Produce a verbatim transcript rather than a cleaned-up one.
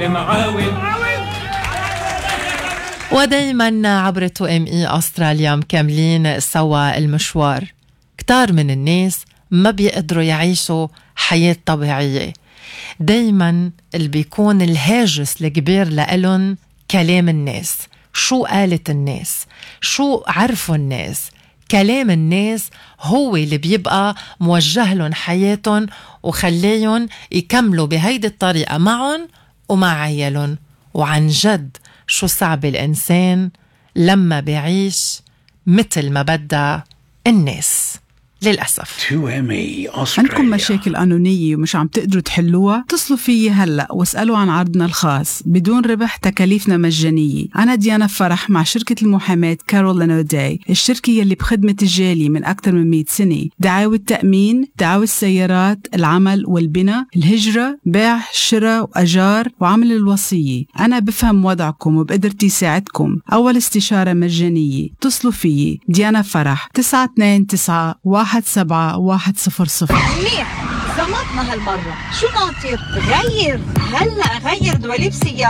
معاون. ودايما عبر تو ام اي استراليا مكملين سوا المشوار. كتار من الناس ما بيقدروا يعيشوا حياة طبيعية. دايما اللي بيكون الهاجس الكبير لألن كلام الناس، شو قالت الناس، شو عرفوا الناس. كلام الناس هو اللي بيبقى موجه لهم حياتهم وخليهم يكملوا بهيدي الطريقة معهم ومع عيالهم. وعن جد شو صعب الإنسان لما بيعيش مثل ما بدها الناس. للأسف عندكم مشاكل قانونية ومش عم تقدروا تحلوها؟ اتصلوا فيي هلأ واسألوا عن عرضنا الخاص بدون ربح، تكاليفنا مجانية. أنا ديانا فرح مع شركة المحاماة كارول لين أوداي، الشركة يلي بخدمة الجالية من أكثر من مئة سنة. دعاوى التأمين، دعاوى السيارات، العمل والبناء، الهجرة، بيع، شراء وأجار، وعمل الوصية. أنا بفهم وضعكم وبقدرتي ساعدكم. أول استشارة مجانية. اتصلوا فيي ديانا فرح تسعة اثنين تسعة واحد سبعة واحد صفر صفر. منيح زمطنا هالمرة. شو ناطر؟ غير هلأ غير دولاب سيارة.